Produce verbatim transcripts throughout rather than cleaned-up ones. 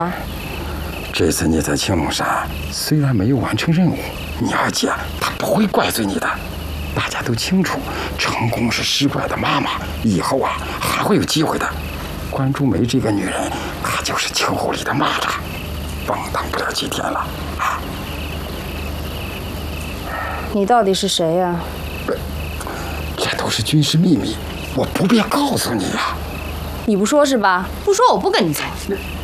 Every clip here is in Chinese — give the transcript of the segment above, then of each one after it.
这次你在青龙山虽然没有完成任务，你二姐她不会怪罪你的。大家都清楚，成功是失败的妈妈，以后啊还会有机会的。关注梅这个女人，她就是秋后里的蚂蚱，蹦跶不了几天了啊！ 你到底是谁呀、啊？ 这都是军事秘密，我不便告诉你呀、啊。 你不说是吧？不说我不跟你走。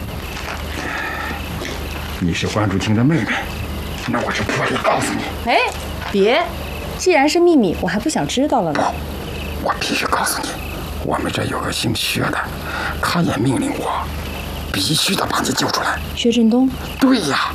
你是关注婷的妹妹，那我就破例告诉你。 哎，别，既然是秘密，我还不想知道了呢。 不，我必须告诉你，我们这有个姓薛的，他也命令我，必须得把你救出来。 薛振东？ 对呀。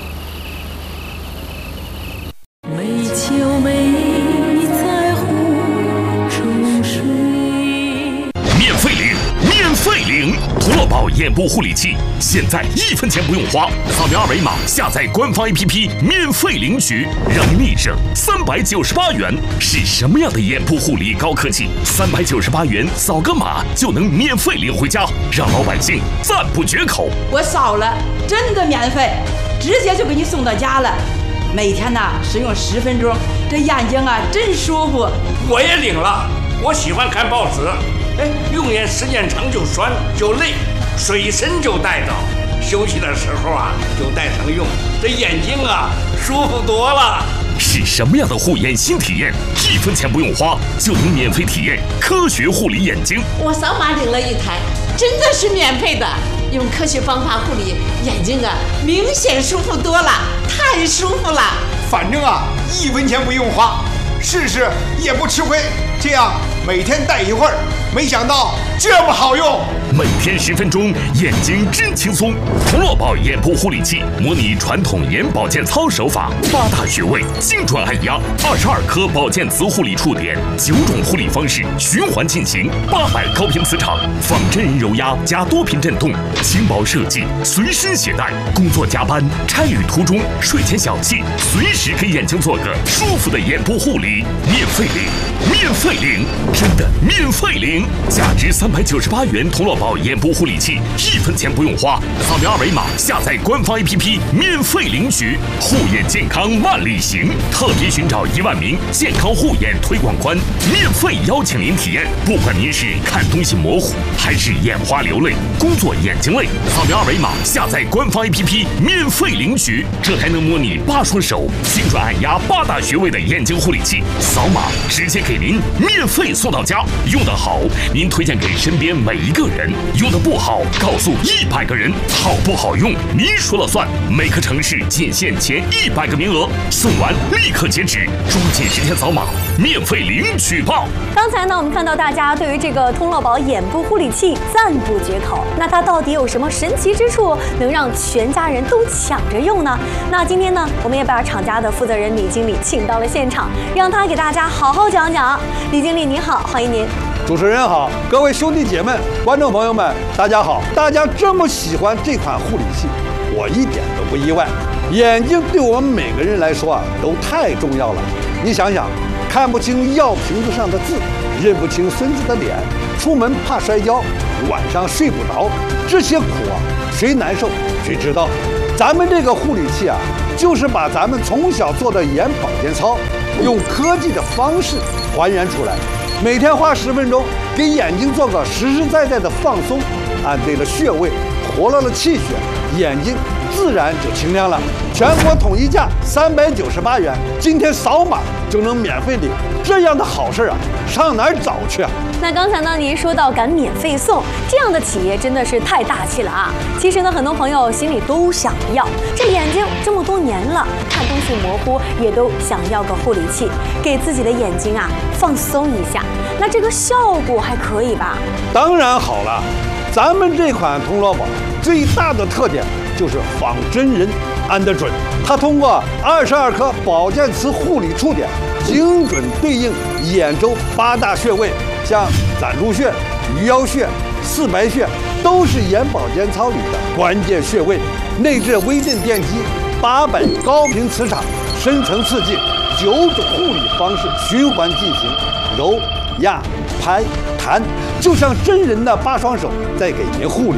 美秋美在湖中睡。 免费领，免费领！图乐宝眼部护理器，现在一分钱不用花，扫描二维码下载官方 A P P， 免费领取，让立省三百九十八元。是什么样的眼部护理高科技？三百九十八元扫个码就能免费领回家，让老百姓赞不绝口。 我扫了，真的免费，直接就给你送到家了。每天呢使用十分钟，这眼睛啊真舒服。 我也领了，我喜欢看报纸，哎，用眼时间长就酸就累，水参就带着，休息的时候啊就带上用，这眼睛啊舒服多了。 是什么样的护眼新体验？一分钱不用花就能免费体验科学护理眼睛。 我扫码领了一台，真的是免费的。用科学方法护理眼睛啊，明显舒服多了，太舒服了。 反正啊，一分钱不用花，试试也不吃亏。这样每天戴一会儿，没想到这么好用。 每天十分钟，眼睛真轻松。图乐宝眼部护理器模拟传统眼保健操手法，八大穴位精准按压，二十二颗保健磁护理触点，九种护理方式循环进行，八百高频磁场，仿真人揉压加多频震动，轻薄设计，随身携带。工作加班、差旅途中、睡前小憩，随时给眼睛做个舒服的眼部护理，免费领，免费领，真的免费领！价值三百九十八元图乐宝眼部护理器，一分钱不用花，扫描二维码下载官方 A P P， 免费领取。护眼健康万里行，特别寻找一万名健康护眼推广官，免费邀请您体验。不管您是看东西模糊，还是眼花流泪、工作眼睛累，扫描二维码下载官方 A P P， 免费领取。这还能模拟八双手精准按压八大穴位的眼睛护理器，扫码直接给您免费送到家。用得好，您推荐给身边每一个人；用得不好，告诉一百个人。好不好用，您说了算。每个城市仅限前一百个名额，送完立刻截止，抓紧时间扫码，免费领取吧。 刚才呢，我们看到大家对于这个通乐宝眼部护理器赞不绝口。那它到底有什么神奇之处，能让全家人都抢着用呢？那今天呢，我们也把厂家的负责人李经理请到了现场，让他给大家好好讲讲。李经理您好，欢迎您。 主持人好，各位兄弟姐妹、观众朋友们，大家好！大家这么喜欢这款护理器，我一点都不意外。眼睛对我们每个人来说啊，都太重要了。你想想，看不清药瓶子上的字，认不清孙子的脸，出门怕摔跤，晚上睡不着，这些苦啊，谁难受谁知道。咱们这个护理器啊，就是把咱们从小做的眼保健操，用科技的方式还原出来。每天花十分钟，给眼睛做个实实在在的放松，按对了穴位，活络了气血，眼睛自然就清亮了。全国统一价三百九十八元，今天扫码就能免费领，这样的好事啊，上哪儿找去啊？ 那刚才呢，您说到敢免费送，这样的企业真的是太大气了啊！其实呢，很多朋友心里都想要，这眼睛这么多年了，看东西模糊，也都想要个护理器，给自己的眼睛啊放松一下。那这个效果还可以吧？ 当然好了，咱们这款通乐宝最大的特点就是仿真人按得准，它通过二十二颗保健磁护理触点，精准对应眼周八大穴位，像攒珠穴、鱼腰穴、四白穴，都是眼保健操里的关键穴位。内置微震电机，八百高频磁场，深层刺激，九种护理方式循环进行，揉、压、拍、弹，就像真人的八双手在给您护理。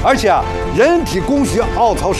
而且啊，人体工学凹槽